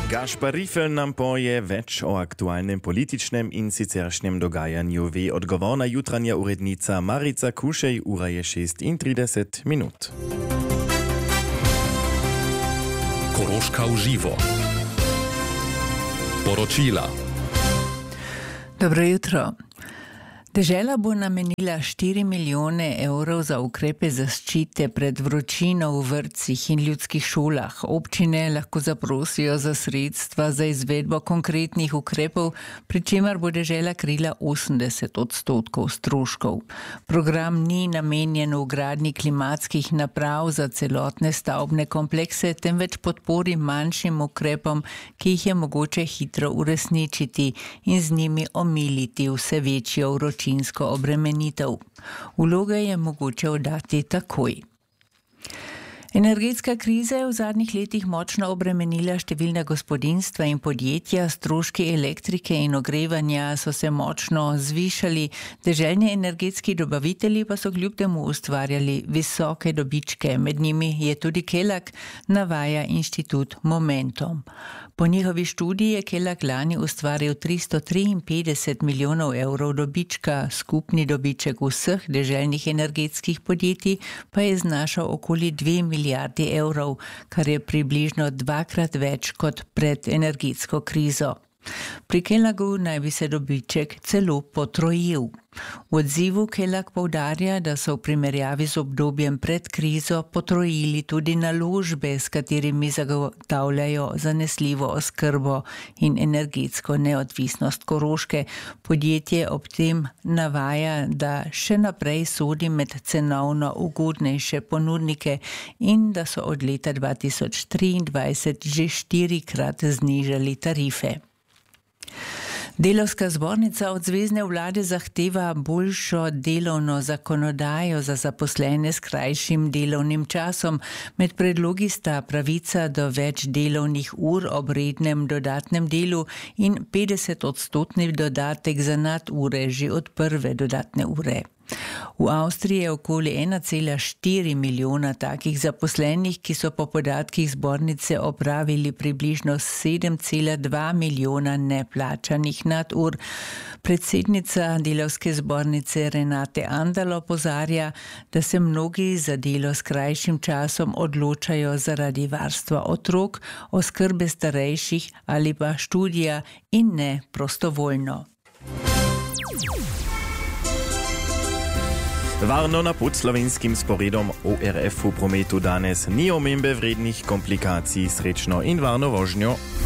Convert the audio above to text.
Gašpar Rifel nam poje več o aktualnem političnem in siceršnjem dogajanju, ve odgovorna jutranja urednica Marica Kušej, ura je 36 minut. Koroška v živo. Poročila. Dobro jutro. Dežela bo namenila 4 milijone evrov za ukrepe zaščite pred vročino v vrtcih in ljudskih šolah. Občine lahko zaprosijo za sredstva za izvedbo konkretnih ukrepov, pri čemer bo dežela krila 80% stroškov. Program ni namenjen vgradnji klimatskih naprav za celotne stavbne komplekse, temveč podpori manjšim ukrepom, ki jih je mogoče hitro uresničiti in z njimi omiliti vse večjo vročino. Obremenitev. Vloge je mogoče oddati takoj. Energetska kriza je v zadnjih letih močno obremenila številna gospodinjstva in podjetja, stroški elektrike in ogrevanja so se močno zvišali, deželni energetski dobavitelji pa so kljub temu ustvarjali visoke dobičke, med njimi je tudi Kelak, navaja inštitut Momentum. Po njihovi študiji je Kelak lani ustvaril 353 milijonov evrov dobička, skupni dobiček vseh deželnih energetskih podjetij pa je znašal okoli 2 milijardi evrov, kar je približno dvakrat več kot pred energetsko krizo. Pri Kelagu naj bi se dobiček celo potrojil. V odzivu Kelak poudarja, da so v primerjavi z obdobjem pred krizo potrojili tudi naložbe, s katerimi zagotavljajo zanesljivo oskrbo in energetsko neodvisnost Koroške. Podjetje ob tem navaja, da še naprej sodi med cenovno ugodnejše ponudnike in da so od leta 2023 že 4-krat znižali tarife. Delavska zbornica od zvezne vlade zahteva boljšo delovno zakonodajo za zaposlene s krajšim delovnim časom. Med predlogi sta pravica do več delovnih ur ob rednem dodatnem delu in 50% dodatek za nadure že od prve dodatne ure. V Avstriji je okoli 1,4 milijona takih zaposlenih, ki so po podatkih zbornice opravili približno 7,2 milijona neplačanih nadur. Predsednica delavske zbornice Renate Andal opozarja, da se mnogi za delo s krajšim časom odločajo zaradi varstva otrok, oskrbe starejših ali pa študija in ne prostovoljno. Varno na pod slovenskim sporedom ORF v prometu danes ni omembe vrednih komplikacij, srečno in varno vožnjo.